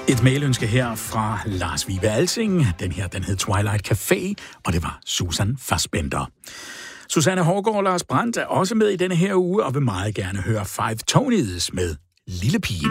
Et mailønske her fra Lars Vibe Alsing. Den hed Twilight Café, og det var Susan Fassbender. Susanne Hårgaard og Lars Brandt er også med i denne her uge, og vil meget gerne høre Five Tonys med Lille Pige.